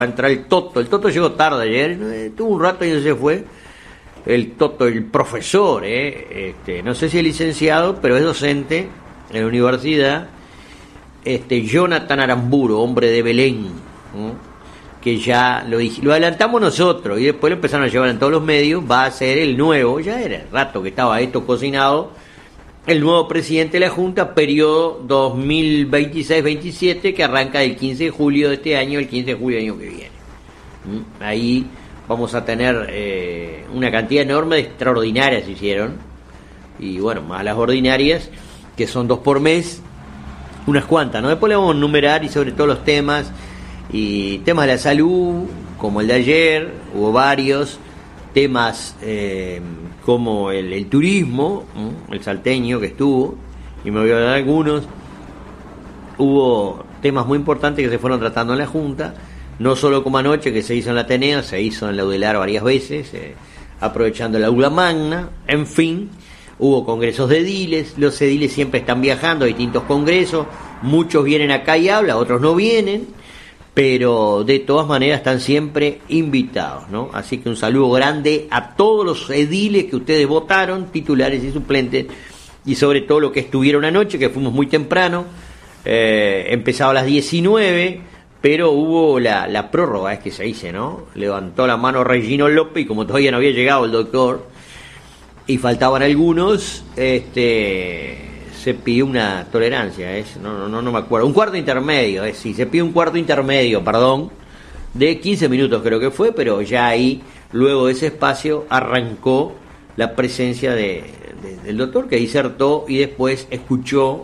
a entrar el Toto llegó tarde ayer, tuvo un rato y no se fue. El Toto, el profesor, no sé si es licenciado, pero es docente en la universidad. Jonathan Aramburu, hombre de Belén, ¿no? Que ya lo adelantamos nosotros y después lo empezaron a llevar en todos los medios. Va a ser el nuevo, ya era el rato que estaba esto cocinado, el nuevo presidente de la Junta, periodo 2026-27, que arranca el 15 de julio de este año, el 15 de julio del año que viene. Ahí vamos a tener una cantidad enorme de extraordinarias hicieron, y bueno, más las ordinarias, que son 2 por mes, unas cuantas, ¿no? Después le vamos a enumerar, y sobre todo los temas, y temas de la salud, como el de ayer, hubo varios temas, como el turismo, el salteño que estuvo, y me voy a dar algunos. Hubo temas muy importantes que se fueron tratando en la Junta, no solo como anoche que se hizo en la Ateneo, se hizo en la Udelar varias veces, aprovechando la aula magna. En fin, hubo congresos de ediles, los ediles siempre están viajando a distintos congresos, muchos vienen acá y hablan, otros no vienen, pero de todas maneras están siempre invitados, ¿no? Así que un saludo grande a todos los ediles que ustedes votaron, titulares y suplentes, y sobre todo los que estuvieron anoche, que fuimos muy temprano, empezaba a las 19, pero hubo la prórroga, es que se dice, ¿no? Levantó la mano Regino López, y como todavía no había llegado el doctor, y faltaban algunos, se pidió una tolerancia, no me acuerdo, un cuarto intermedio, se pidió un cuarto intermedio, de 15 minutos creo que fue, pero ya ahí, luego de ese espacio, arrancó la presencia del doctor, que disertó y después escuchó,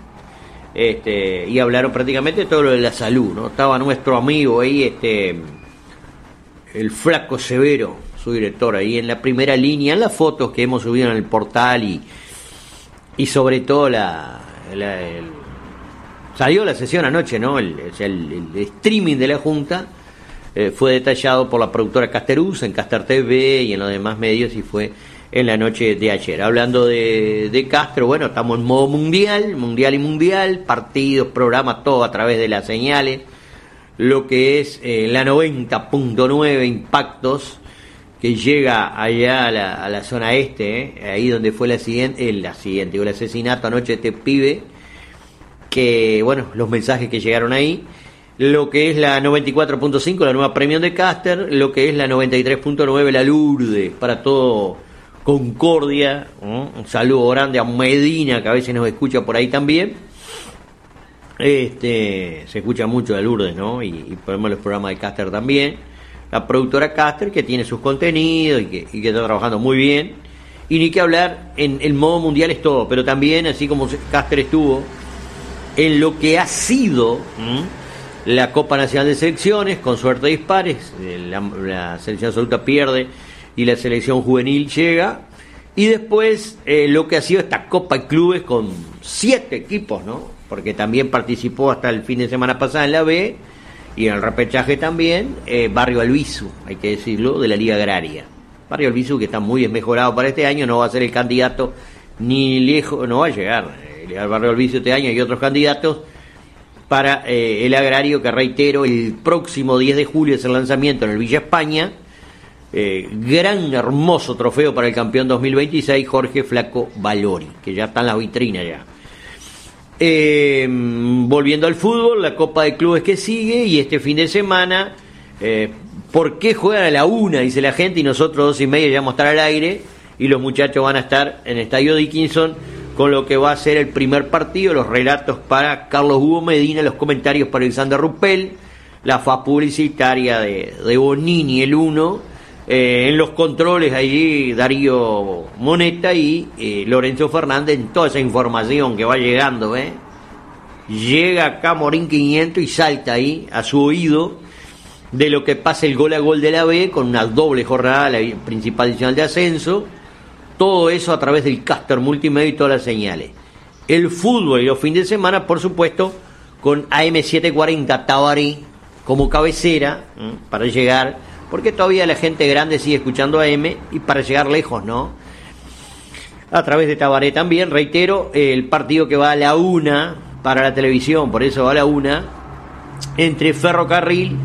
y hablaron prácticamente todo lo de la salud, ¿no? Estaba nuestro amigo ahí, el Flaco Severo, su director, ahí en la primera línea, en las fotos que hemos subido en el portal, y sobre todo salió la sesión anoche, ¿no? El streaming de la Junta fue detallado por la productora Casteruz en Caster TV y en los demás medios, y fue en la noche de ayer. Hablando de Castro, bueno, estamos en modo mundial, partidos, programas, todo a través de las señales, lo que es la 90.9 Impactos, que llega allá a la zona este, ahí donde fue el asesinato anoche de este pibe, que bueno, los mensajes que llegaron ahí, lo que es la 94.5, la nueva Premium de Caster, lo que es la 93.9, la Lourdes, para todo Concordia, un saludo grande a Medina, que a veces nos escucha por ahí también, se escucha mucho de Lourdes, ¿no? Y ponemos los programas de Caster también. La productora Caster, que tiene sus contenidos y que está trabajando muy bien, y ni que hablar, en el modo mundial es todo, pero también, así como Caster estuvo en lo que ha sido la Copa Nacional de Selecciones, con suerte de dispares, la selección absoluta pierde y la selección juvenil llega, y después lo que ha sido esta Copa de Clubes con 7 equipos, ¿no? Porque también participó hasta el fin de semana pasado en la B, y en el repechaje también, Barrio Albizu, hay que decirlo, de la Liga Agraria. Barrio Albizu, que está muy desmejorado para este año, no va a ser el candidato ni lejos, no va a llegar al Barrio Albizu este año, y otros candidatos para el agrario, que reitero, el próximo 10 de julio es el lanzamiento en el Villa España, gran hermoso trofeo para el campeón 2026, Jorge Flaco Valori, que ya está en la vitrina ya. Volviendo al fútbol, la Copa de Clubes que sigue, y este fin de semana, ¿por qué juegan a la 1? Dice la gente, y nosotros 2:30 ya vamos a estar al aire, y los muchachos van a estar en el Estadio Dickinson con lo que va a ser el primer partido, los relatos para Carlos Hugo Medina, los comentarios para Alexander Ruppel, la faz publicitaria de Bonini, el 1, en los controles allí Darío Moneta y Lorenzo Fernández, en toda esa información que va llegando, llega acá Morín 500 y salta ahí a su oído de lo que pasa el gol a gol de la B, con una doble jornada, la principal divisional de ascenso, todo eso a través del Caster Multimedia y todas las señales. El fútbol y los fines de semana, por supuesto, con AM740 Tabaré como cabecera, para llegar, porque todavía la gente grande sigue escuchando AM, y para llegar lejos, ¿no? A través de Tabaré también, reitero, el partido que va a la 1 para la televisión, por eso va a la 1, entre Ferrocarril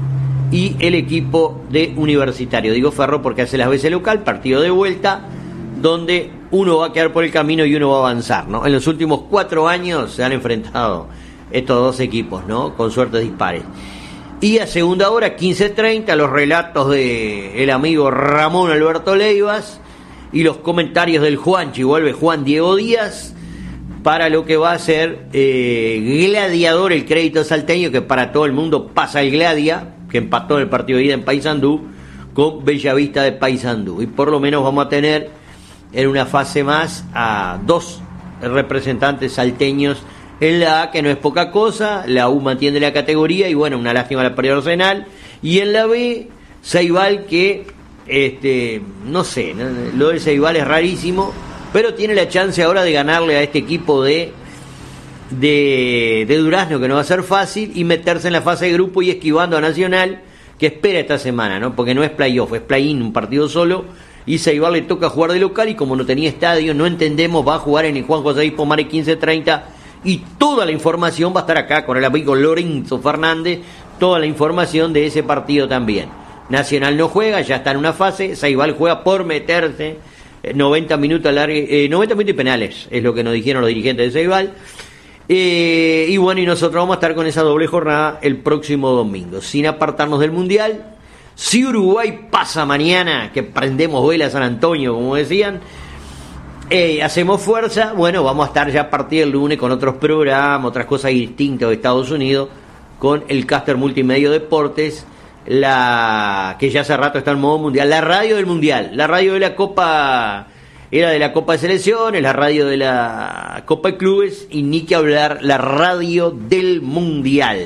y el equipo de Universitario. Digo Ferro porque hace las veces local, partido de vuelta, donde uno va a quedar por el camino y uno va a avanzar, ¿no? En los últimos 4 años se han enfrentado estos dos equipos, ¿no? Con suertes dispares. Y a segunda hora, 15:30, los relatos de el amigo Ramón Alberto Leivas y los comentarios del Juanchi. Vuelve Juan Diego Díaz para lo que va a ser Gladiador, el crédito salteño, que para todo el mundo pasa el Gladia, que empató el partido de ida en Paysandú con Bellavista de Paysandú. Y por lo menos vamos a tener en una fase más a 2 representantes salteños en la A, que no es poca cosa. La U mantiene la categoría y bueno, una lástima la pérdida de Arsenal. Y en la B, Ceibal, que no sé, ¿no? Lo de Ceibal es rarísimo, pero tiene la chance ahora de ganarle a este equipo de Durazno, que no va a ser fácil, y meterse en la fase de grupo y esquivando a Nacional, que espera esta semana, ¿no? Porque no es playoff, es play-in, un partido solo, y Ceibal le toca jugar de local, y como no tenía estadio, no entendemos, va a jugar en el Juan José Pomare 15:30, y toda la información va a estar acá con el amigo Lorenzo Fernández, toda la información de ese partido también. Nacional no juega, ya está en una fase, Ceibal juega por meterse, 90 minutos 90 minutos y penales, es lo que nos dijeron los dirigentes de Ceibal. Y bueno, y nosotros vamos a estar con esa doble jornada el próximo domingo, sin apartarnos del Mundial. Si Uruguay pasa mañana, que prendemos vela a San Antonio, como decían, hacemos fuerza, bueno, vamos a estar ya a partir del lunes con otros programas, otras cosas distintas de Estados Unidos, con el Caster Multimedia Deportes, que ya hace rato está en modo mundial, la radio del Mundial, la radio de la Copa, era de la Copa de Selecciones, la radio de la Copa de Clubes, y ni que hablar, la radio del Mundial.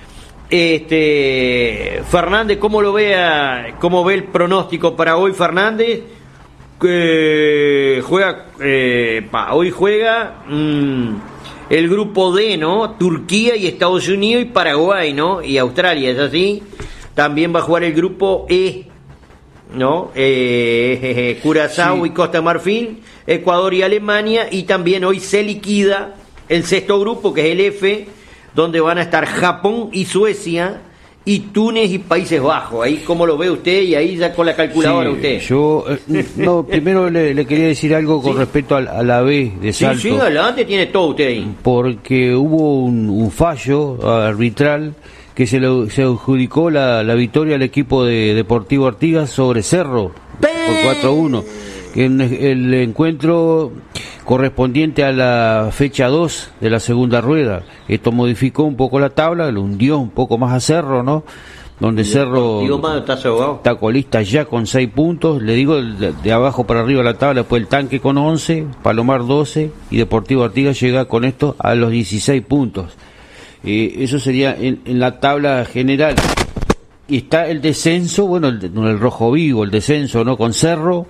Fernández, ¿cómo ve el pronóstico para hoy, Fernández? Hoy juega el grupo D, ¿no? Turquía y Estados Unidos y Paraguay, ¿no? Y Australia, ¿es así? También va a jugar el grupo E, ¿no? Curazao, sí, y Costa de Marfil, Ecuador y Alemania, y también hoy se liquida el sexto grupo, que es el F, donde van a estar Japón y Suecia, y Túnez y Países Bajos. Ahí, ¿cómo lo ve usted? Y ahí ya con la calculadora, sí, usted. Yo, primero le quería decir algo con respecto a la B de Salto. Sí, adelante, tiene todo usted ahí. Porque hubo un fallo arbitral que se adjudicó la victoria al equipo de Deportivo Artigas sobre Cerro por 4-1. En el encuentro correspondiente a la fecha 2 de la segunda rueda. Esto modificó un poco la tabla, lo hundió un poco más a Cerro, ¿no? Donde Cerro está colista ya con 6 puntos. Le digo de abajo para arriba la tabla, después el Tanque con 11, Palomar 12 y Deportivo Artigas llega con esto a los 16 puntos. Eso sería en la tabla general. Y está el descenso, bueno, el rojo vivo, el descenso, ¿no? Con Cerro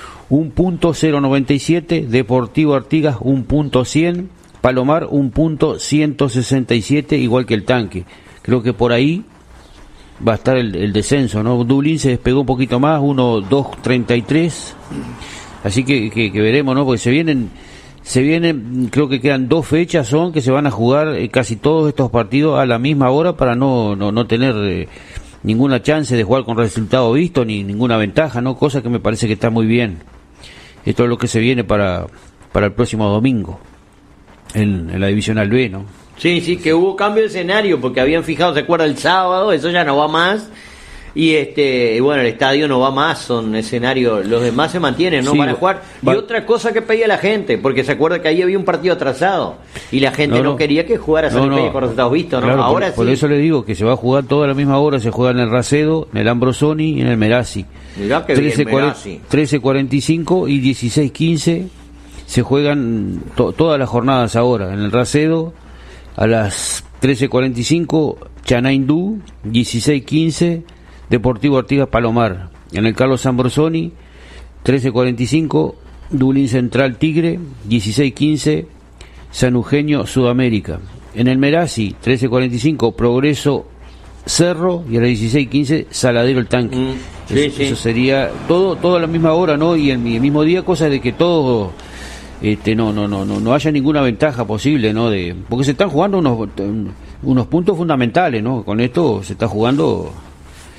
1.097, Deportivo Artigas 1.100, Palomar 1.167, igual que el Tanque. Creo que por ahí va a estar el descenso, ¿no? Dublín se despegó un poquito más, 1.233, así que veremos, ¿no? Porque se vienen, creo que quedan 2 fechas, son que se van a jugar casi todos estos partidos a la misma hora para no tener ninguna chance de jugar con resultado visto ni ninguna ventaja, ¿no? Cosa que me parece que está muy bien. Esto es lo que se viene para el próximo domingo en la Divisional B, ¿no? Sí, que hubo cambio de escenario porque habían fijado, ¿se acuerda? El sábado, eso ya no va más. Y bueno, el estadio no va más, son escenarios, los demás se mantienen, no, sí, van a jugar. Y otra cosa que pedía la gente, porque se acuerda que ahí había un partido atrasado y la gente no quería que jugara San Peña con resultados vistos, ¿no? Claro, ahora por eso le digo que se va a jugar toda la misma hora, se juega en el Racedo, en el Ambrosoni y en el Merazzi. 13:45 y 16:15 se juegan todas las jornadas ahora. En el Racedo a las 13:45 Chanaindú, 16:15 Deportivo Artigas Palomar. En el Carlos Ambrosoni 13:45 Dublín Central Tigre, 16:15 San Eugenio Sudamérica. En el Merazzi 13:45 Progreso Cerro y a las 16:15 Saladero el Tanque. Eso sería todo a la misma hora, ¿no? Y el mismo día, cosa de que todo no haya ninguna ventaja posible, ¿no? Porque se están jugando unos puntos fundamentales, ¿no? Con esto se está jugando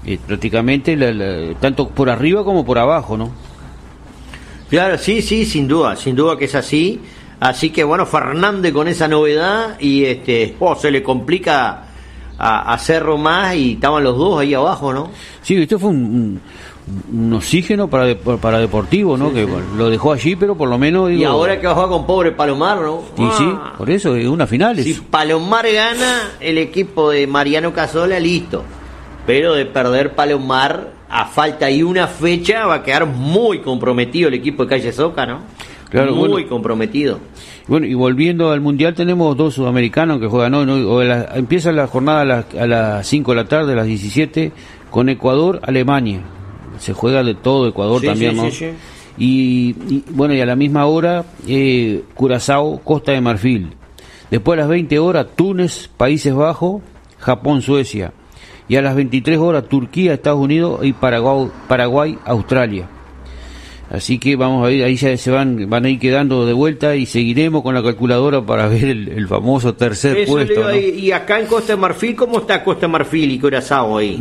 prácticamente tanto por arriba como por abajo, ¿no? Claro, sí, sin duda que es así. Así que bueno, Fernández con esa novedad y se le complica a Cerro más y estaban los dos ahí abajo, ¿no? Sí, esto fue un oxígeno para Deportivo, ¿no? Que bueno, lo dejó allí, pero por lo menos... y ahora que va a jugar con pobre Palomar, ¿no? Y sí, por eso, es una final. Si Palomar gana, el equipo de Mariano Cazorla, listo. Pero de perder Palomar, a falta de una fecha, va a quedar muy comprometido el equipo de Calle Soca, ¿no? Claro, muy comprometido. Bueno, y volviendo al Mundial, tenemos dos sudamericanos que juegan hoy. Empieza la jornada a las 5 de la tarde, a las 17, con Ecuador, Alemania. Se juega de todo Ecuador también, ¿no? Sí. Y bueno, y a la misma hora, Curazao, Costa de Marfil. Después a las 20 horas, Túnez, Países Bajos, Japón, Suecia. Y a las 23 horas, Turquía, Estados Unidos y Paraguay, Australia. Así que vamos a ver, ahí ya van a ir quedando de vuelta y seguiremos con la calculadora para ver el famoso tercer puesto, ¿no? Y acá en Costa de Marfil, ¿cómo está Costa de Marfil y Curazao ahí?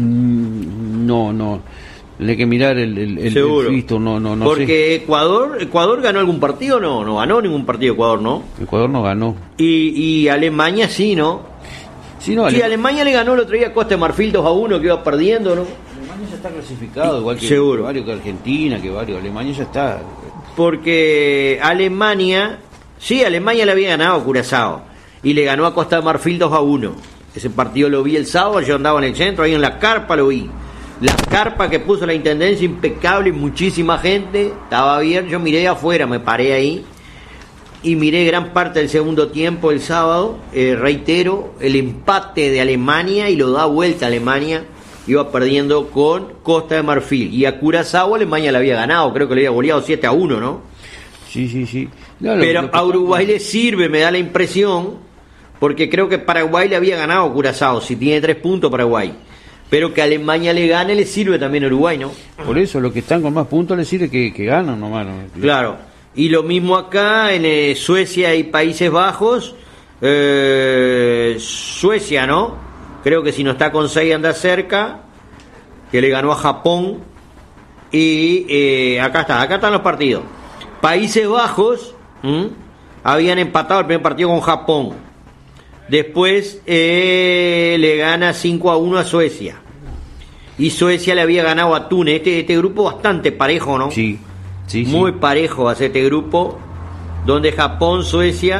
No. Hay que mirar el visto, no porque sé. Ecuador ganó algún partido, no ganó ningún partido Ecuador, ¿no? Ecuador no ganó. Y Alemania sí, ¿no? Sí, Alemania le ganó el otro día a Costa de Marfil 2-1, que iba perdiendo, ¿no? Alemania ya está clasificado, igual que seguro. Varios que Argentina, que varios. Alemania ya está. Porque Alemania le había ganado a Curazao y le ganó a Costa de Marfil 2-1. Ese partido lo vi el sábado, yo andaba en el centro, ahí en la carpa lo vi. La carpa que puso la intendencia, impecable, muchísima gente, estaba bien, yo miré de afuera, me paré ahí y miré gran parte del segundo tiempo el sábado. Reitero, el empate de Alemania y lo da vuelta Alemania, iba perdiendo con Costa de Marfil, y a Curazao Alemania le había ganado, creo que le había goleado 7-1, ¿no? Sí. Pero a Uruguay le sirve, me da la impresión, porque creo que Paraguay le había ganado a Curazao, si tiene 3 puntos Paraguay. Pero que Alemania le gane le sirve también a Uruguay, ¿no? Por eso, los que están con más puntos les sirve que ganan nomás, ¿no? Claro. Y lo mismo acá en Suecia y Países Bajos. Suecia, ¿no? Creo que si no está con 6 anda cerca. Que le ganó a Japón. Y acá están los partidos. Países Bajos habían empatado el primer partido con Japón. Después le gana 5-1 a Suecia. Y Suecia le había ganado a Túnez. Este grupo bastante parejo, ¿no? Sí. Muy parejo va a ser este grupo, donde Japón, Suecia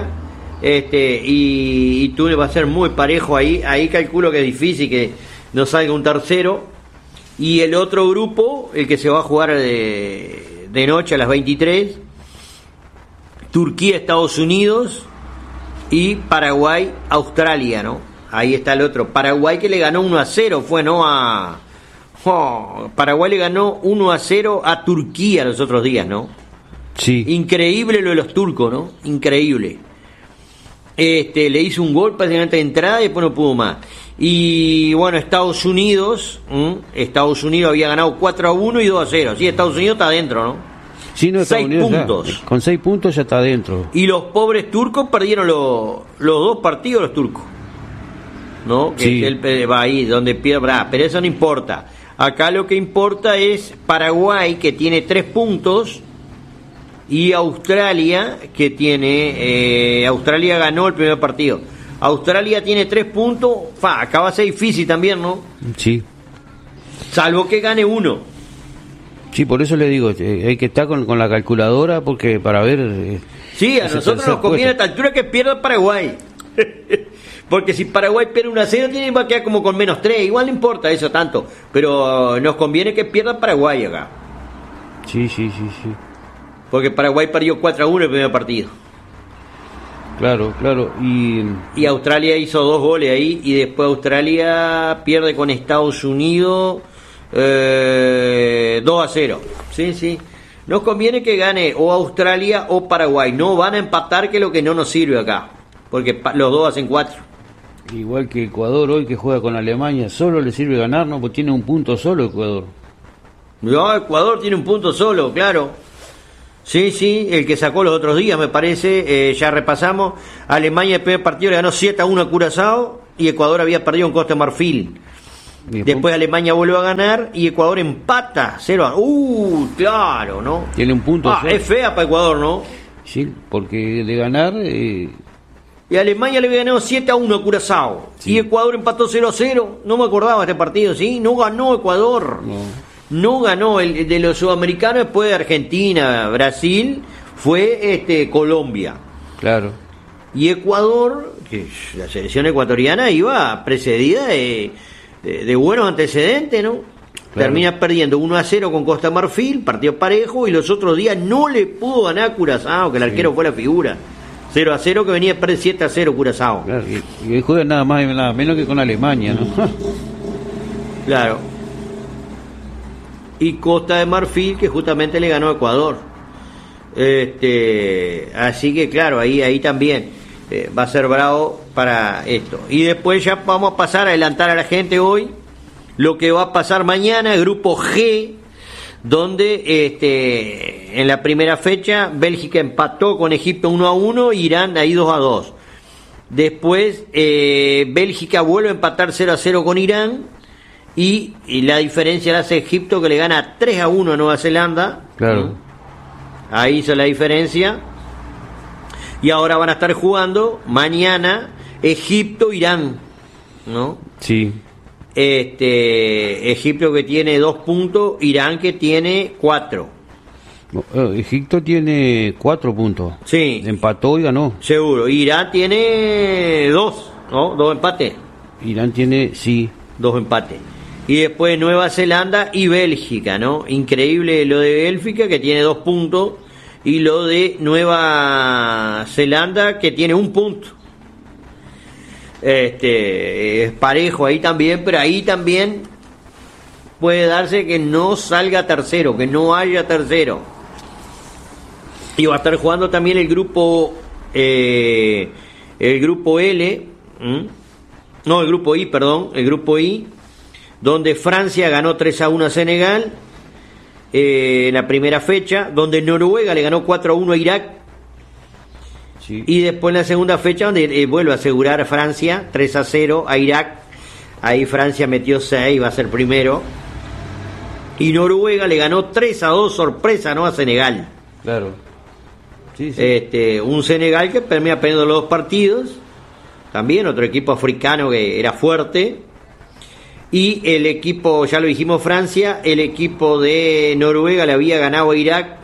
y Túnez va a ser muy parejo ahí. Ahí calculo que es difícil que no salga un tercero. Y el otro grupo, el que se va a jugar de noche a las 23, Turquía, Estados Unidos y Paraguay, Australia, ¿no? Ahí está el otro. Paraguay, que le ganó 1-0, fue, ¿no? Paraguay le ganó 1-0 a Turquía los otros días, ¿no? Sí. Increíble lo de los turcos, ¿no? Increíble. Le hizo un gol prácticamente de entrada y después no pudo más. Y bueno, Estados Unidos había ganado 4-1 y 2-0. Sí, Estados Unidos está adentro, ¿no? Sí, no, 6 puntos. Con 6 puntos ya está adentro. Y los pobres turcos perdieron los 2 partidos, los turcos, ¿no? Sí. Que él va ahí donde pierde, pero eso no importa. Acá lo que importa es Paraguay, que tiene 3 puntos, y Australia, que tiene... Australia ganó el primer partido. Australia tiene 3 puntos. Acá va a ser difícil también, ¿no? Sí. Salvo que gane uno. Sí, por eso le digo, hay que estar con la calculadora, porque para ver... Sí, a nosotros nos conviene a esta altura que pierda Paraguay. Porque si Paraguay pierde 1-0, va a quedar como con -3. Igual no importa eso tanto. Pero nos conviene que pierda Paraguay acá. Sí. Porque Paraguay perdió 4-1 el primer partido. Claro. Y Australia hizo 2 goles ahí. Y después Australia pierde con Estados Unidos 2-0. Sí. Nos conviene que gane o Australia o Paraguay. No van a empatar, que es lo que no nos sirve acá. Porque los dos hacen 4. Igual que Ecuador hoy, que juega con Alemania, solo le sirve ganar, ¿no? Porque tiene un punto solo Ecuador. No, Ecuador tiene un punto solo, claro. Sí, el que sacó los otros días, me parece. Ya repasamos. Alemania el primer partido le ganó 7-1 a Curazao, y Ecuador había perdido en Costa de Marfil. Después Alemania vuelve a ganar y Ecuador empata 0-1. Claro, ¿no? Tiene un punto. Es fea para Ecuador, ¿no? Sí, porque de ganar... Y Alemania le había ganado 7-1 a Curazao. Sí. Y Ecuador empató 0-0. No me acordaba de este partido, ¿sí? No ganó Ecuador. No ganó. El de los sudamericanos después de Argentina, Brasil, fue Colombia. Claro. Y Ecuador, que la selección ecuatoriana iba precedida de buenos antecedentes, ¿no? Claro. Termina perdiendo 1-0 con Costa Marfil, partido parejo, y los otros días no le pudo ganar a Curazao, que el arquero fue la figura. 0-0 que venía a perder 7-0 Curazao. Claro, y juega nada más y nada menos que con Alemania, ¿no? Claro. Y Costa de Marfil, que justamente le ganó a Ecuador. Así que claro, ahí también va a ser bravo para esto. Y después ya vamos a pasar a adelantar a la gente hoy lo que va a pasar mañana, el grupo G, donde en la primera fecha Bélgica empató con Egipto 1-1, Irán ahí 2-2. Después Bélgica vuelve a empatar 0-0 con Irán y la diferencia la hace Egipto, que le gana 3-1 a Nueva Zelanda. Claro. Ahí hizo la diferencia. Y ahora van a estar jugando mañana Egipto-Irán, ¿no? Sí. Egipto que tiene 2 puntos, Irán que tiene 4. Egipto tiene 4 puntos. Sí. Empató y ganó. Seguro. Irán tiene 2, ¿no? 2 empates. Irán tiene, sí. 2 empates. Y después Nueva Zelanda y Bélgica, ¿no? Increíble lo de Bélgica, que tiene 2 puntos, y lo de Nueva Zelanda, que tiene 1 punto. Es parejo ahí también, pero ahí también puede darse que no salga tercero, que no haya tercero. Y va a estar jugando también el grupo L, el grupo I, perdón, el grupo I, donde Francia ganó 3-1 a Senegal en la primera fecha, donde Noruega le ganó 4-1 a Irak. Sí. Y después en la segunda fecha, donde vuelve a asegurar a Francia 3-0 a Irak. Ahí Francia metió 6, va a ser primero. Y Noruega le ganó 3-2, sorpresa, ¿no? A Senegal. Claro. Sí, sí. Un Senegal que termina perdiendo los 2 partidos. También otro equipo africano que era fuerte. Y el equipo, ya lo dijimos, Francia, el equipo de Noruega le había ganado a Irak.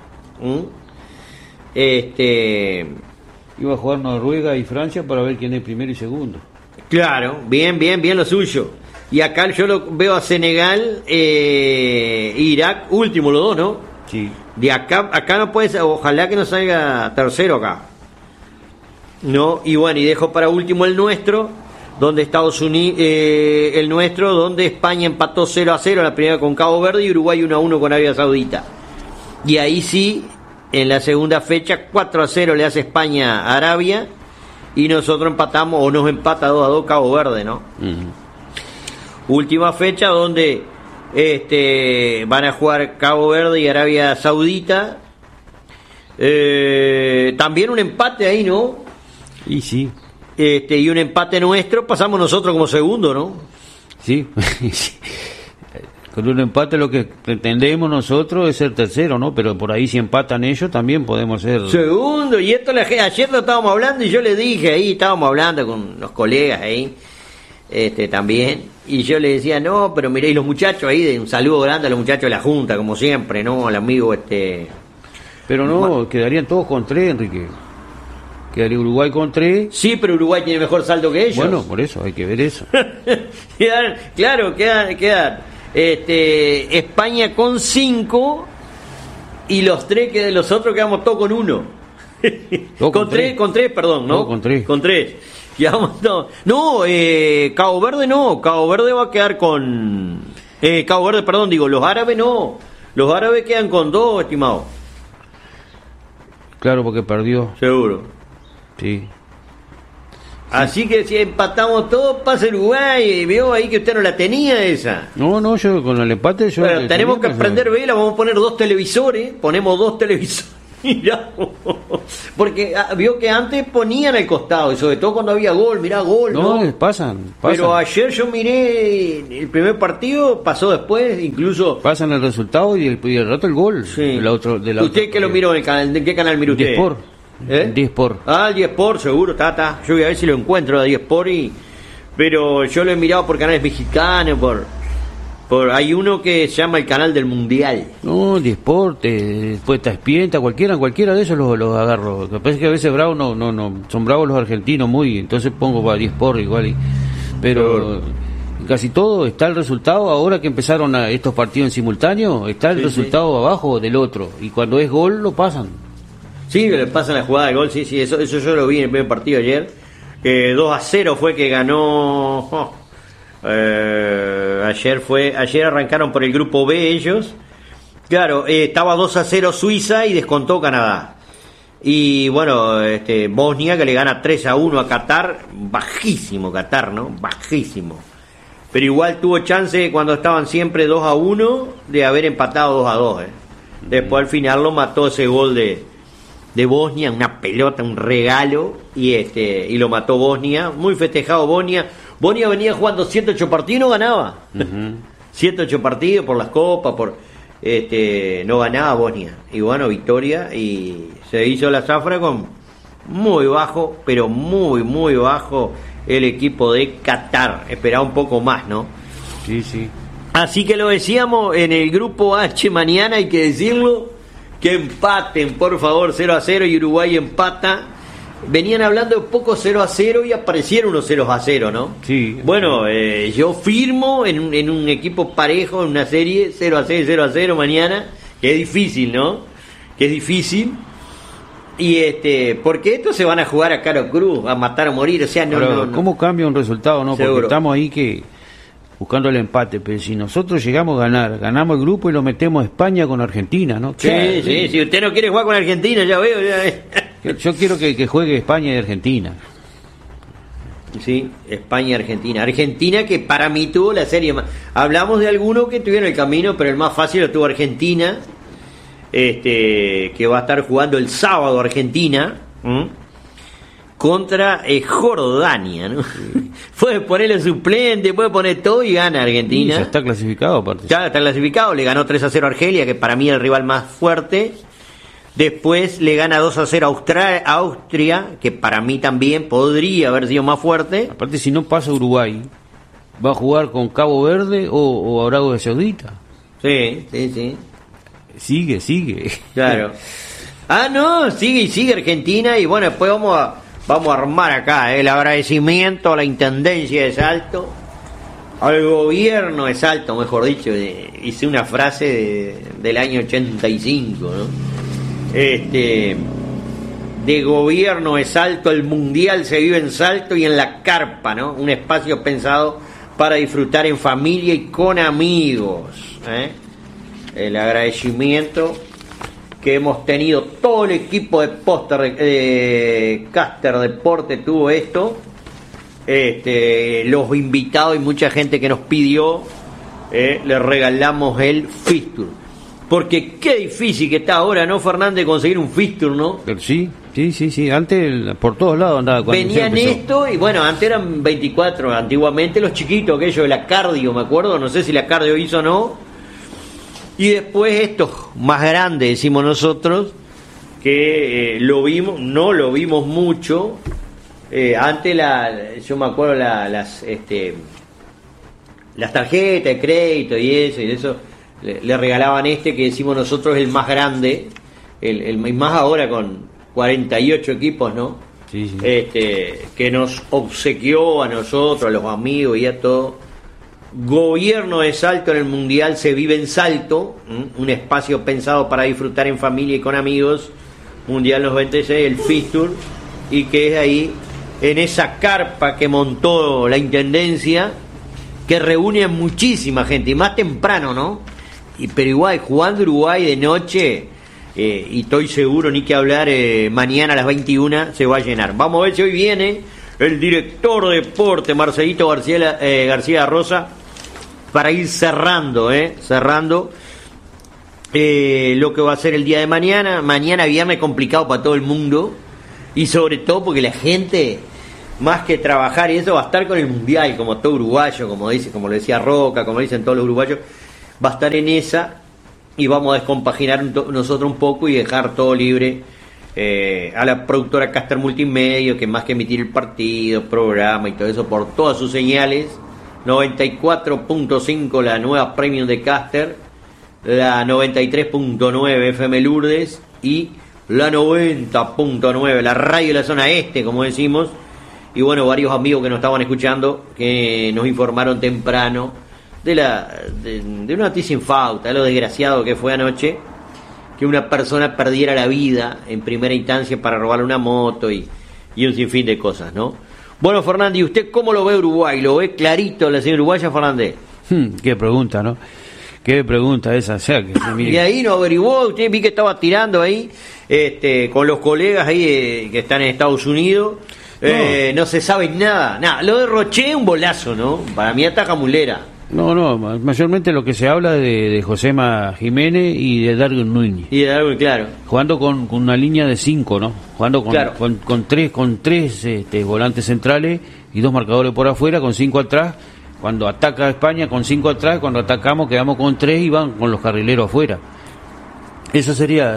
Iba a jugar Noruega y Francia para ver quién es primero y segundo. Claro, bien lo suyo. Y acá yo lo veo a Senegal, Irak, último los 2, ¿no? Sí. De acá no puede ser, ojalá que no salga tercero acá. No, y bueno, y dejo para último el nuestro, donde Estados Unidos, el nuestro, donde España empató 0-0 la primera con Cabo Verde y Uruguay 1-1 con Arabia Saudita. Y ahí sí, en la segunda fecha 4-0 le hace España a Arabia y nosotros empatamos, o nos empata 2-2 Cabo Verde, ¿no? Uh-huh. Última fecha donde van a jugar Cabo Verde y Arabia Saudita. También un empate ahí, ¿no? Y sí. Y un empate nuestro, pasamos nosotros como segundo, ¿no? Sí. Con un empate lo que pretendemos nosotros es ser tercero, ¿no? Pero por ahí si empatan ellos también podemos ser segundo. Y esto ayer lo estábamos hablando y yo le dije ahí, estábamos hablando con los colegas ahí, también, y yo le decía, no, pero miréis los muchachos ahí, un saludo grande a los muchachos de la Junta, como siempre, ¿no? Al amigo Pero no, quedarían todos con 3, Enrique. Quedaría Uruguay con 3. Sí, pero Uruguay tiene mejor saldo que ellos. Bueno, por eso, hay que ver eso. quedan España con 5 y los otros quedamos todos con 1. Con 3, perdón, ¿no? Con 3. Con 3. Quedamos todos. No, Cabo Verde no. Cabo Verde va a quedar con... Cabo Verde, perdón, digo, los árabes no. Los árabes quedan con 2, estimado. Claro, porque perdió. Seguro. Sí. Así que si empatamos todos, pasa Uruguay. Veo ahí que usted no la tenía esa. No, yo con el empate... Pero tenemos que prender vela, vamos a poner 2 televisores. Ponemos 2 televisores. Mirá, porque vio que antes ponían al costado, y sobre todo cuando había gol, mirá, gol, ¿no? Pasan. Pero ayer yo miré el primer partido, pasó después, incluso... Pasan el resultado y el rato el gol. Sí. De la ¿Usted qué lo miró en el canal? ¿De qué canal miró usted? Diesport. Diesport. Ah, el Diesport, seguro, está. Yo voy a ver si lo encuentro a Diesport, pero yo lo he mirado por canales mexicanos, hay uno que se llama el canal del Mundial. No, Diesport, después está Espienta, cualquiera de esos los agarro. Lo que pasa es que a veces bravos no, son bravos los argentinos muy, entonces pongo para Diesport igual. Pero casi todo está el resultado, ahora que empezaron estos partidos en simultáneo, está el resultado abajo del otro, y cuando es gol lo pasan. Sí, le pasan la jugada de gol, sí, eso yo lo vi en el primer partido ayer. 2-0 fue que ganó... ayer arrancaron por el grupo B ellos, claro, estaba 2-0 Suiza y descontó Canadá, y bueno, Bosnia que le gana 3-1 a Qatar, bajísimo Qatar, ¿no? Bajísimo, pero igual tuvo chance cuando estaban siempre 2-1 de haber empatado 2-2, después al final lo mató ese gol de Bosnia, una pelota, un regalo, y lo mató Bosnia, muy festejado Bosnia venía jugando 7-8 partidos y no ganaba. 7-8 partidos por las copas, no ganaba Bosnia. Y bueno, victoria, y se hizo la zafra con muy bajo, pero muy, muy bajo el equipo de Qatar. Esperaba un poco más, ¿no? Sí. Así que lo decíamos en el grupo H mañana, hay que decirlo, que empaten, por favor, 0-0 y Uruguay empata. Venían hablando de poco 0-0 y aparecieron unos 0-0, ¿no? Sí. Bueno, yo firmo en un equipo parejo, en una serie 0-0 mañana, que es difícil, ¿no? Que es difícil. Y porque estos se van a jugar a caro cruz, a matar o morir, o sea, no. ¿Cómo cambia un resultado, no? Seguro. Porque estamos ahí buscando el empate, pero si nosotros llegamos a ganamos el grupo y lo metemos a España con Argentina, ¿no? Sí, si usted no quiere jugar con Argentina, ya veo, Yo quiero que juegue España y Argentina. Sí, España y Argentina. Argentina que para mí tuvo la serie más... Hablamos de algunos que tuvieron el camino, pero el más fácil lo tuvo Argentina, que va a estar jugando el sábado Argentina contra Jordania, ¿no? Puede ponerle suplente, puede poner todo y gana Argentina. Sí, ya está clasificado aparte. Ya está clasificado, le ganó 3-0 a Argelia, que para mí es el rival más fuerte. Después le gana 2-0 a Austria, que para mí también podría haber sido más fuerte. Aparte, si no pasa Uruguay, ¿va a jugar con Cabo Verde o Arabia Saudita? Sí. Sigue. Claro. Sigue Argentina, y bueno, después vamos a armar acá el agradecimiento a la Intendencia de Salto, al gobierno de Salto, mejor dicho. Hice una frase del año 85, ¿no? De gobierno de Salto, el mundial se vive en Salto y en la carpa, ¿no? Un espacio pensado para disfrutar en familia y con amigos, El agradecimiento que hemos tenido, todo el equipo de Caster Deporte tuvo esto, los invitados y mucha gente que nos pidió, le regalamos el fixture. Porque qué difícil que está ahora, ¿no, Fernández, conseguir un fixture, ¿no? Sí. Antes por todos lados andaba. Venían esto, y bueno, antes eran 24, antiguamente los chiquitos, aquellos de la cardio, me acuerdo, no sé si la cardio hizo o no. Y después estos más grandes, decimos nosotros, que no lo vimos mucho. Antes yo me acuerdo las tarjetas de crédito y eso le regalaban que decimos nosotros el más grande, el más ahora con 48 equipos, ¿no? Sí. Que nos obsequió a nosotros, a los amigos y a todo. Gobierno de Salto en el Mundial se vive en Salto, un espacio pensado para disfrutar en familia y con amigos. Mundial 96, el fixture, y que es ahí, en esa carpa que montó la Intendencia, que reúne a muchísima gente, y más temprano, ¿no? Pero igual, jugando Uruguay de noche, y estoy seguro, ni que hablar, mañana a las 21 se va a llenar. Vamos a ver si hoy viene el director de deporte, Marcelito García Rosa, para ir cerrando. lo que va a ser el día de mañana viernes complicado para todo el mundo, y sobre todo porque la gente, más que trabajar y eso, va a estar con el mundial, como todo uruguayo, como lo decía Roca, como dicen todos los uruguayos, va a estar en esa, y vamos a descompaginar nosotros un poco y dejar todo libre a la productora Caster Multimedia, que más que emitir el partido, programa y todo eso por todas sus señales, 94.5 la nueva Premium de Caster, la 93.9 FM Lourdes y la 90.9 la radio de la zona este, como decimos. Y bueno, varios amigos que nos estaban escuchando que nos informaron temprano de una noticia infausta, de lo desgraciado que fue anoche, que una persona perdiera la vida en primera instancia para robarle una moto y un sinfín de cosas, ¿no? Bueno, Fernández, ¿y usted cómo lo ve Uruguay? ¿Lo ve clarito la señora uruguaya, Fernández? Qué pregunta, ¿no? Qué pregunta esa, o sea, que mire. Y ahí no averiguó, usted vi que estaba tirando ahí con los colegas ahí que están en Estados Unidos. No se sabe nada. Lo de Roché un bolazo, ¿no? Para mí ataja mulera. No, mayormente lo que se habla de Josema Jiménez y de Darwin Núñez. Y de Darwin, claro. Jugando con una línea de 5, ¿no? Jugando claro. con tres volantes centrales y 2 marcadores por afuera, con 5 atrás. Cuando ataca España, con 5 atrás. Cuando atacamos, quedamos con 3 y van con los carrileros afuera. Eso sería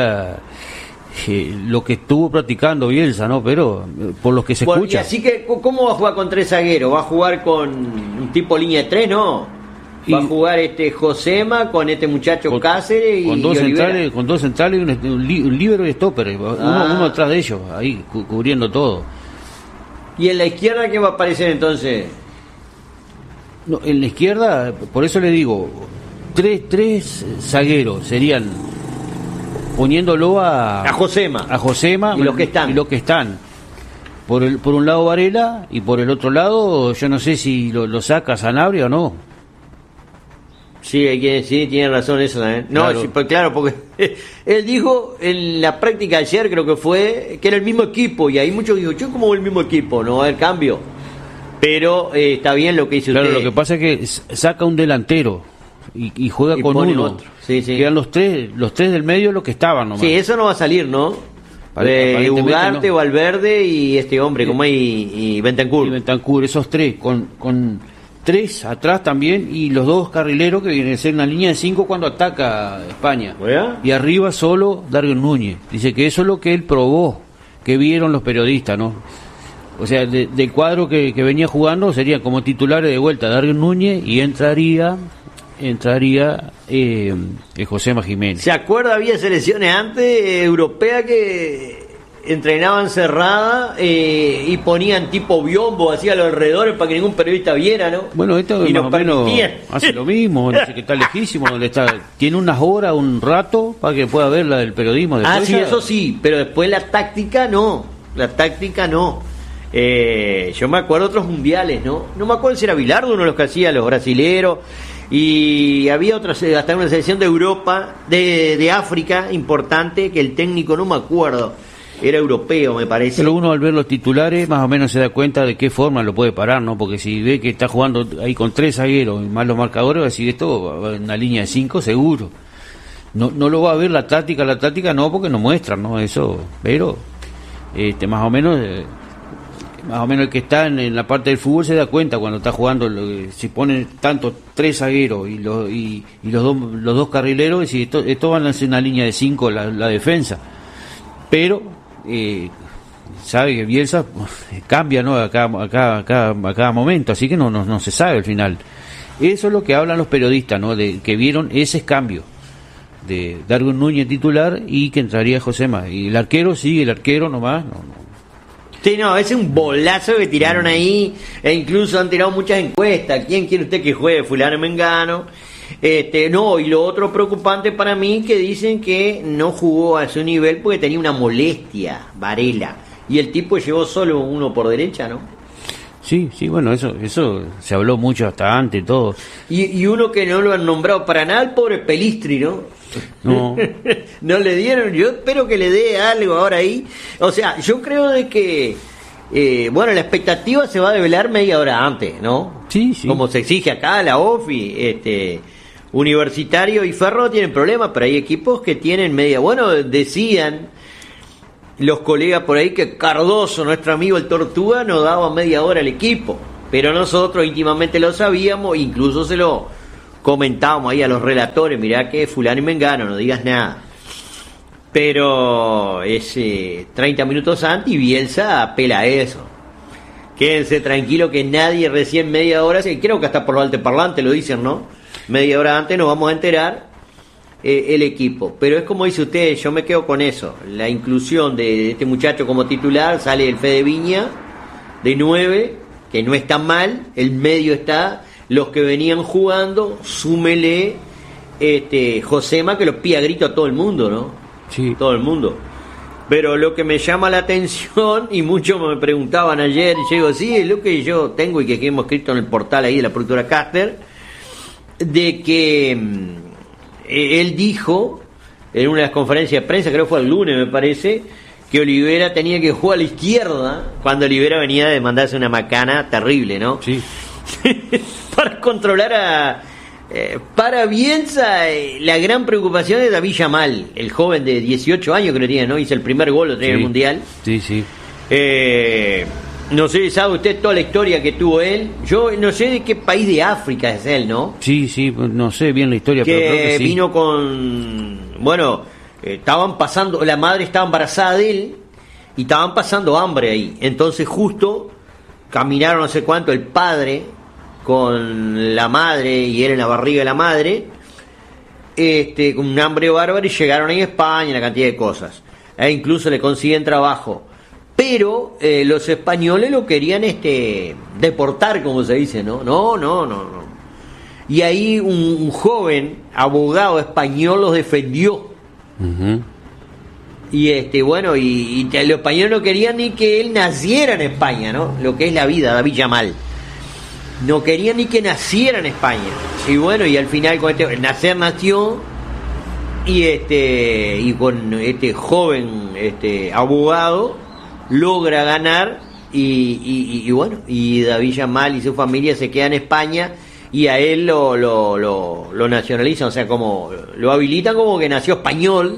lo que estuvo practicando Bielsa, ¿no? Pero por lo que se escucha. Y así que, ¿cómo va a jugar con 3 zagueros? ¿Va a jugar con un tipo línea de 3? No. Va a jugar Josema con este muchacho Cáceres con dos centrales y un líbero y stopper, uno atrás de ellos, ahí cubriendo todo. ¿Y en la izquierda qué va a aparecer entonces? No, en la izquierda, por eso le digo, tres zagueros serían poniéndolo a Josema y los que están. Por un lado Varela y por el otro lado yo no sé si lo saca Sanabria o no. Sí, tiene razón eso también. No, claro. Sí, pues claro, porque él dijo en la práctica ayer, creo que fue, que era el mismo equipo, y ahí muchos dijo, yo como el mismo equipo, no va a haber cambio. Pero está bien lo que dice usted. Claro, lo que pasa es que saca un delantero y juega con uno. Otro. Sí. Quedan los tres del medio los que estaban nomás. Sí, eso no va a salir, ¿no? Ugarte, no. Valverde y este hombre, como y Bentancur. Y Bentancur, esos tres, con 3 atrás también, y los 2 carrileros que vienen a ser una línea de 5 cuando ataca España. ¿Oye? Y arriba solo Darwin Núñez. Dice que eso es lo que él probó, que vieron los periodistas, ¿no? O sea, del cuadro que venía jugando sería como titulares de vuelta Darwin Núñez y entraría Josema Jiménez. ¿Se acuerda? Había selecciones antes europeas que entrenaban cerrada y ponían tipo biombo hacia los alrededores para que ningún periodista viera, ¿no? Bueno, esto y más o menos hace lo mismo, dice que está lejísimo, tiene unas horas, un rato para que pueda ver la del periodismo. Sí, eso sí, pero después la táctica no. Yo me acuerdo de otros mundiales, ¿no? No me acuerdo si era Bilardo uno de los que hacía, los brasileros, y había otras, hasta una selección de Europa, de África, importante, que el técnico no me acuerdo, era europeo, me parece. Pero uno al ver los titulares más o menos se da cuenta de qué forma lo puede parar, ¿no? Porque si ve que está jugando ahí con 3 zagueros y más los marcadores, va a decir esto va en una línea de 5 seguro. No lo va a ver la táctica no, porque no muestran, ¿no? Eso, pero más o menos el que está en la parte del fútbol se da cuenta cuando está jugando, si ponen tanto 3 zagueros y los dos carrileros, y esto van a ser una línea de 5 la defensa. Pero sabe que Bielsa cambia, ¿no? a cada momento, así que no se sabe al final. Eso es lo que hablan los periodistas, ¿no? De que vieron ese cambio de Darwin Núñez titular y que entraría Josema. Y el arquero nomás, no. Sí, no, ese es un bolazo que tiraron ahí, e incluso han tirado muchas encuestas. ¿Quién quiere usted que juegue? Fulano Mengano. No, y lo otro preocupante para mí, que dicen que no jugó a su nivel porque tenía una molestia, Varela. Y el tipo llevó solo uno por derecha, ¿no? Sí, bueno, eso se habló mucho hasta antes, todo. Y uno que no lo han nombrado para nada, el pobre Pelistri, ¿no? No. No le dieron, yo espero que le dé algo ahora ahí. O sea, yo creo de que la expectativa se va a develar media hora antes, ¿no? Sí. Como se exige acá la OFI, Universitario y Ferro tienen problemas, pero hay equipos que tienen media. Bueno, decían los colegas por ahí que Cardoso, nuestro amigo el Tortuga, nos daba media hora al equipo, pero nosotros íntimamente lo sabíamos, incluso se lo comentábamos ahí a los relatores: mirá que fulano y mengano, no digas nada. Pero es 30 minutos antes y Bielsa apela a eso. Quédense tranquilo que nadie recién media hora, creo que hasta por los altoparlantes lo dicen, ¿no? Media hora antes nos vamos a enterar el equipo. Pero es como dice usted, yo me quedo con eso. La inclusión de este muchacho como titular, sale el Fede Viña de 9, que no está mal, el medio está, los que venían jugando, súmele Josema, que lo pide a grito a todo el mundo, ¿no? Sí. Todo el mundo. Pero lo que me llama la atención, y muchos me preguntaban ayer, y yo digo, sí, es lo que yo tengo y que hemos escrito en el portal ahí de la productora Caster, de que él dijo en una de las conferencias de prensa, creo que fue el lunes me parece, que Olivera tenía que jugar a la izquierda, cuando Olivera venía de mandarse una macana terrible, ¿no? Sí. Para controlar para Bielsa, la gran preocupación es David Yamal, el joven de 18 años que lo tiene, ¿no? Hizo el primer gol en el Mundial. Sí, sí. No sé, ¿sabe usted toda la historia que tuvo él? Yo no sé de qué país de África es él, ¿no? Sí, sí, no sé bien la historia, pero creo que sí. Vino con... Bueno, estaban pasando... La madre estaba embarazada de él y estaban pasando hambre ahí. Entonces justo caminaron no sé cuánto el padre con la madre y él en la barriga de la madre, con un hambre bárbaro, y llegaron ahí a España, una cantidad de cosas. Incluso le consiguen trabajo. Pero los españoles lo querían deportar, como se dice, ¿no? No. Y ahí un joven abogado español los defendió. Uh-huh. Y bueno, y los españoles no querían ni que él naciera en España, ¿no? Lo que es la vida, David Yamal. No querían ni que naciera en España. Y bueno, y al final con nació, y con este joven abogado logra ganar, y bueno, y David Yamal y su familia se quedan en España, y a él lo nacionalizan, o sea, como lo habilitan como que nació español.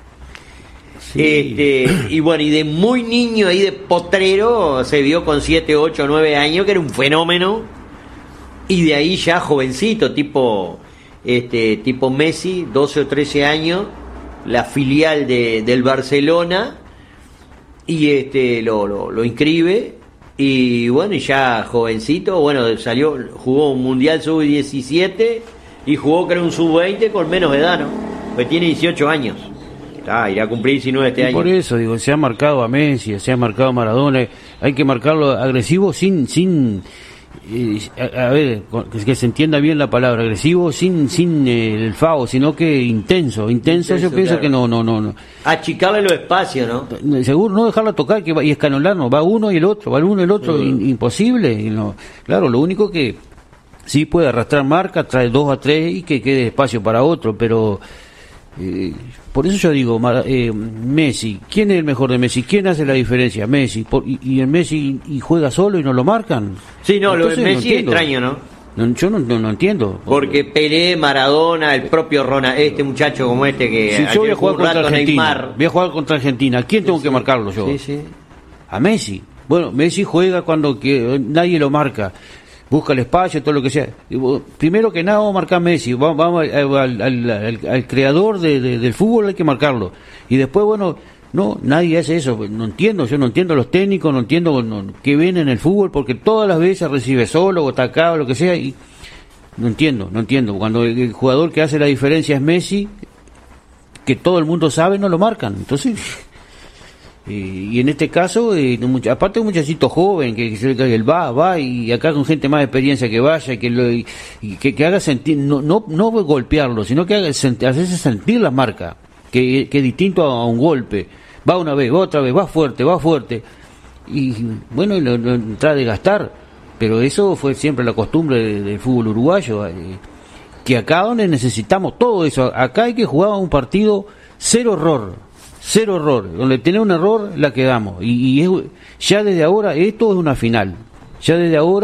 Sí. Y bueno, y de muy niño ahí de potrero se vio con 7, 8, 9 años, que era un fenómeno. Y de ahí ya jovencito, tipo Messi, 12 o 13 años, la filial del Barcelona, y lo inscribe, y bueno, y ya jovencito, bueno, jugó un Mundial Sub-17 y jugó creo un Sub-20 con menos de edad, ¿no? Pues tiene 18 años. Irá a cumplir 19 este año. Por eso digo, se ha marcado a Messi, se ha marcado a Maradona, hay que marcarlo agresivo sin a ver, que se entienda bien la palabra agresivo, sin el FAO, sino que intenso, yo pienso, claro. Que no. Achicarle los espacios, ¿no? Seguro, no dejarla tocar y escanolarnos, va uno y el otro, imposible. Y no, claro, lo único que sí puede arrastrar marca, trae 2 a 3 y que quede espacio para otro, pero por eso yo digo, Messi, ¿quién es el mejor de Messi? ¿Quién hace la diferencia? Messi. Y el Messi y juega solo y no lo marcan. Sí, no, entonces, lo de Messi es extraño, ¿no? Yo no entiendo. Porque Pelé, Maradona, el propio Ronald, muchacho como que... Si yo voy a jugar contra Argentina, Neymar. Voy a jugar contra Argentina, ¿a quién tengo que marcarlo yo? Sí. A Messi. Bueno, Messi juega cuando nadie lo marca. Busca el espacio, todo lo que sea. Primero que nada vamos a marcar a Messi, vamos al creador del fútbol, hay que marcarlo. Y después, bueno, no, nadie hace eso. Yo no entiendo los técnicos, no entiendo qué ven en el fútbol, porque todas las veces recibe solo o está acá o lo que sea, y no entiendo. Cuando el jugador que hace la diferencia es Messi, que todo el mundo sabe, no lo marcan. Entonces... Y en este caso, aparte de un muchachito joven que él va y acá con gente más de experiencia que vaya y que haga sentir, no golpearlo, sino que hacerse sentir la marca, que es distinto a un golpe. Va una vez, va otra vez, va fuerte, y bueno, lo trata de gastar, pero eso fue siempre la costumbre del fútbol uruguayo, que acá donde necesitamos todo eso, acá hay que jugar un partido cero error, donde tiene un error la quedamos, y ya desde ahora esto es una final, ya desde ahora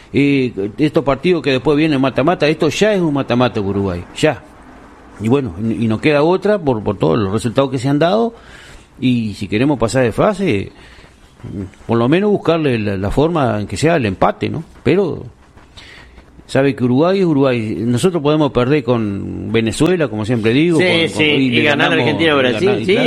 estos partidos que después vienen mata-mata, esto ya es un mata-mata Uruguay, ya. Y bueno, y nos queda otra por todos los resultados que se han dado, y si queremos pasar de fase, por lo menos buscarle la forma en que sea el empate, ¿no? Pero sabe que Uruguay es Uruguay. Nosotros podemos perder con Venezuela, como siempre digo, y ganar Argentina o Brasil, sí.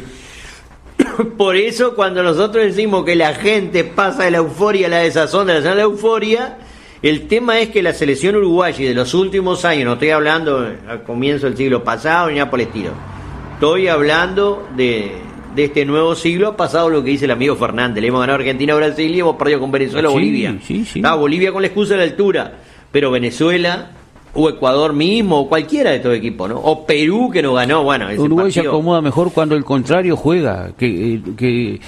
Claro. Por eso cuando nosotros decimos que la gente pasa de la euforia a la desazón, de la euforia, el tema es que la selección uruguaya de los últimos años, no estoy hablando al comienzo del siglo pasado ni nada por el estilo, estoy hablando de este nuevo siglo, ha pasado lo que dice el amigo Fernández: le hemos ganado a Argentina o Brasil y hemos perdido con Venezuela o Bolivia. Sí. Bolivia con la excusa de la altura, pero Venezuela o Ecuador mismo, o cualquiera de estos equipos, ¿no? O Perú, que nos ganó, bueno, ese Uruguay partido se acomoda mejor cuando el contrario juega, que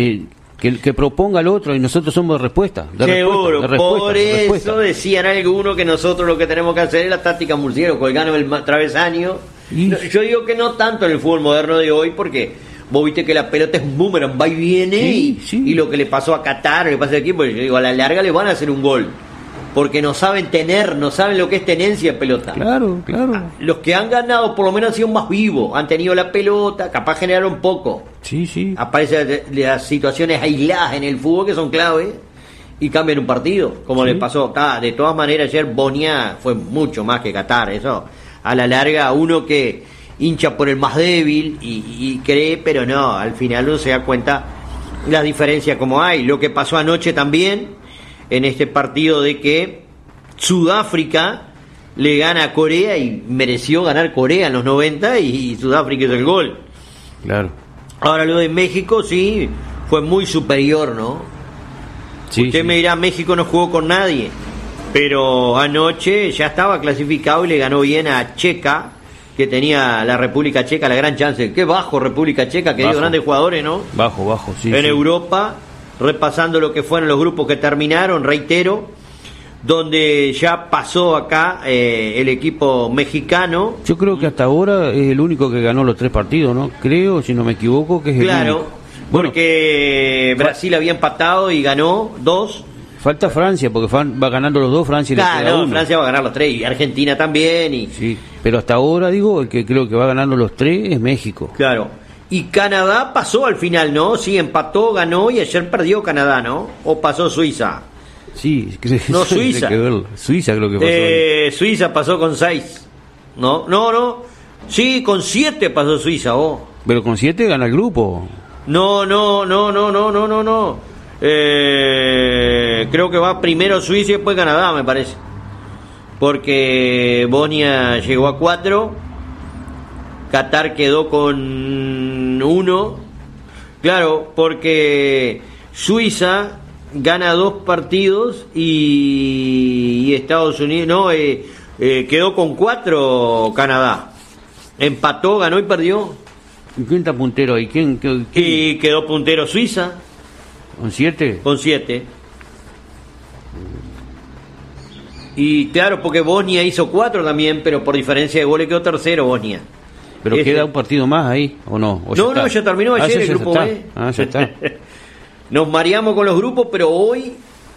proponga al otro, y nosotros somos de respuesta. Seguro, por eso decían algunos que nosotros lo que tenemos que hacer es la táctica murciélago, colgando el travesaño. Yo digo que no tanto en el fútbol moderno de hoy, porque vos viste que la pelota es un boomerang, va y viene, y lo que le pasó a Qatar, lo que pasa aquí, pues yo digo, a la larga le van a hacer un gol. Porque no saben lo que es tenencia en pelota. Claro. Los que han ganado por lo menos han sido más vivos, han tenido la pelota, capaz generaron poco. Sí. Aparecen las situaciones aisladas en el fútbol que son clave y cambian un partido, como le pasó acá. De todas maneras, ayer Bosnia fue mucho más que Qatar. Eso, a la larga, uno que hincha por el más débil y cree, pero no, al final uno se da cuenta las diferencias como hay. Lo que pasó anoche también en este partido, de que Sudáfrica le gana a Corea, y mereció ganar Corea en los 90, y Sudáfrica hizo el gol. Claro. Ahora lo de México sí fue muy superior, ¿no? Usted me dirá, México no jugó con nadie, pero anoche ya estaba clasificado y le ganó bien a Checa, que tenía la República Checa la gran chance. Qué bajo República Checa, que dio grandes jugadores, ¿no? Bajo, sí. En Europa, repasando lo que fueron los grupos que terminaron, reitero, donde ya pasó acá el equipo mexicano. Yo creo que hasta ahora es el único que ganó los 3 partidos, ¿no? Creo, si no me equivoco, que es el único. Porque Brasil había empatado y ganó 2. Falta Francia, porque va ganando los 2, Francia y uno. Francia va a ganar los 3, y Argentina también. Sí, pero hasta ahora, digo, el que creo que va ganando los 3 es México. Claro. Y Canadá pasó al final, ¿no? Sí, empató, ganó, y ayer perdió Canadá, ¿no? ¿O pasó Suiza? Sí, no, Suiza. Suiza creo que pasó. Suiza pasó con 6. No. Sí, con 7 pasó Suiza, Pero con 7 gana el grupo. No. Creo que va primero Suiza y después Canadá, me parece. Porque Bosnia llegó a 4. Qatar quedó con 1. Claro, porque Suiza gana 2 partidos y Estados Unidos quedó con 4 Canadá. Empató, ganó y perdió. ¿Y quién está puntero ahí? ¿Quién? Y quedó puntero Suiza. ¿Con 7? Con 7. Y claro, porque Bosnia hizo 4 también, pero por diferencia de goles quedó tercero Bosnia. Pero queda un partido más ahí, ¿o no? Ya terminó ayer el grupo B. Ya está. Nos mareamos con los grupos, pero hoy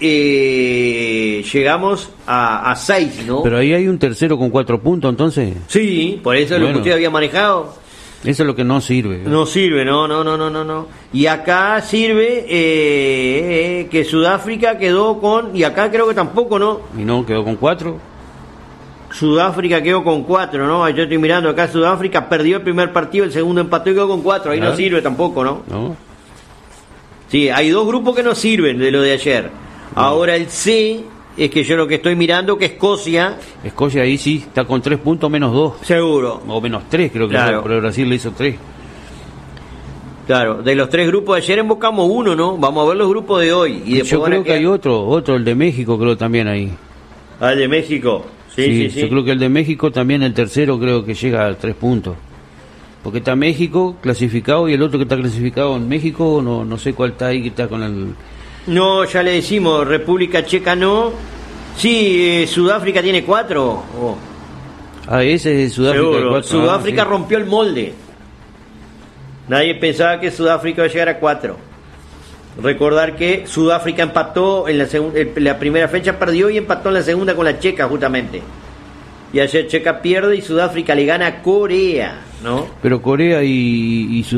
llegamos a 6, ¿no? Pero ahí hay un tercero con 4 puntos, entonces. Sí, por eso es lo que usted había manejado. Eso es lo que no sirve. No sirve, no. Y acá sirve que Sudáfrica quedó con... Y acá creo que tampoco, ¿no? Y no, quedó con 4. Sudáfrica quedó con 4, ¿no? Yo estoy mirando acá, Sudáfrica perdió el primer partido, el segundo empató y quedó con 4. Ahí no sirve tampoco, ¿no? Sí, hay 2 grupos que no sirven de lo de ayer. Ahora el C, es que yo lo que estoy mirando, que Escocia ahí sí, está con 3 puntos menos 2. Seguro. O menos 3 creo que claro. Pero Brasil le hizo 3. Claro, de los 3 grupos de ayer embocamos 1, ¿no? Vamos a ver los grupos de hoy. Y yo creo que hay otro, el de México creo también ahí. El de México. Sí. Yo creo que el de México también, el tercero creo que llega a 3 puntos. Porque está México clasificado y el otro que está clasificado en México, no sé cuál está ahí, que está con el... No, ya le decimos, República Checa no. Sí, Sudáfrica tiene 4. Ese es Sudáfrica. 4. Sudáfrica rompió el molde. Nadie pensaba que Sudáfrica iba a llegar a 4. Recordar que Sudáfrica empató en la primera fecha, perdió y empató en la segunda con la Checa justamente. Y ayer Checa pierde y Sudáfrica le gana a Corea, ¿no? Pero Corea y